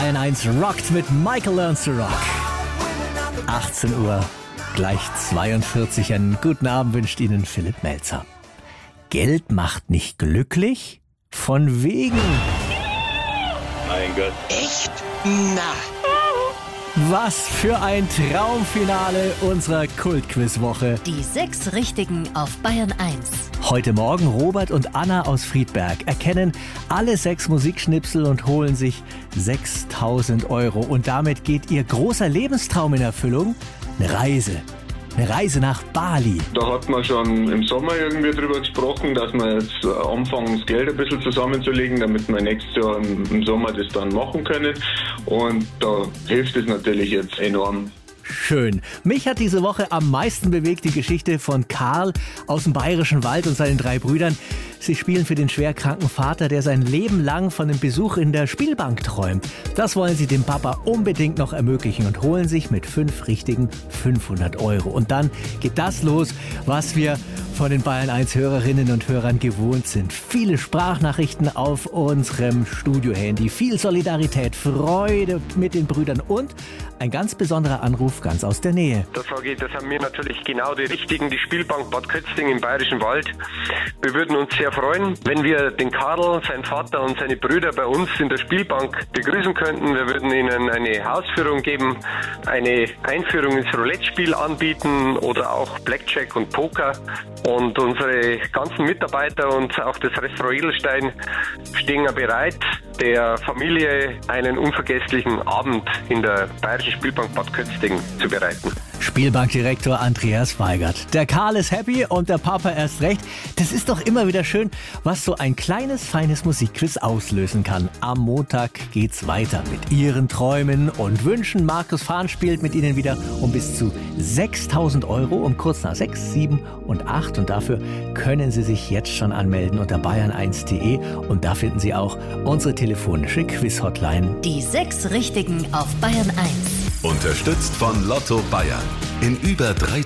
Bayern 1 rockt mit Michael Learns to Rock. 18 Uhr, gleich 42. Einen guten Abend wünscht Ihnen Philipp Melzer. Geld macht nicht glücklich? Von wegen. Mein Gott. Echt? Na. Was für ein Traumfinale unserer Kultquizwoche. Die 6 Richtigen auf Bayern 1. Heute Morgen Robert und Anna aus Friedberg erkennen alle 6 Musikschnipsel und holen sich 6.000 Euro. Und damit geht ihr großer Lebenstraum in Erfüllung. Eine Reise nach Bali. Da hat man schon im Sommer irgendwie drüber gesprochen, dass wir jetzt anfangen, das Geld ein bisschen zusammenzulegen, damit wir nächstes Jahr im Sommer das dann machen können. Und da hilft es natürlich jetzt enorm. Schön. Mich hat diese Woche am meisten bewegt die Geschichte von Karl aus dem Bayerischen Wald und seinen 3 Brüdern. Sie spielen für den schwerkranken Vater, der sein Leben lang von dem Besuch in der Spielbank träumt. Das wollen sie dem Papa unbedingt noch ermöglichen und holen sich mit 5 Richtigen 500 Euro. Und dann geht das los, was wir von den Bayern 1 Hörerinnen und Hörern gewohnt sind. Viele Sprachnachrichten auf unserem Studiohandy, viel Solidarität, Freude mit den Brüdern und ein ganz besonderer Anruf ganz aus der Nähe. Da sage ich, das haben wir natürlich genau die Richtigen, die Spielbank Bad Kötzting im Bayerischen Wald. Wir würden uns sehr freuen, wenn wir den Karl, seinen Vater und seine Brüder bei uns in der Spielbank begrüßen könnten. Wir würden ihnen eine Hausführung geben, eine Einführung ins Roulette-Spiel anbieten oder auch Blackjack und Poker. Und unsere ganzen Mitarbeiter und auch das Restaurant Edelstein stehen ja bereit, der Familie einen unvergesslichen Abend in der Bayerischen Spielbank Bad Kötzting zu bereiten. Spielbankdirektor Andreas Weigert. Der Karl ist happy und der Papa erst recht. Das ist doch immer wieder schön, was so ein kleines, feines Musikquiz auslösen kann. Am Montag geht's weiter mit Ihren Träumen und Wünschen. Markus Fahn spielt mit Ihnen wieder um bis zu 6.000 Euro um kurz nach 6, 7 und 8. Und dafür können Sie sich jetzt schon anmelden unter bayern1.de. Und da finden Sie auch unsere telefonische Quiz-Hotline. Die 6 Richtigen auf Bayern 1. Unterstützt von Lotto Bayern. In über 30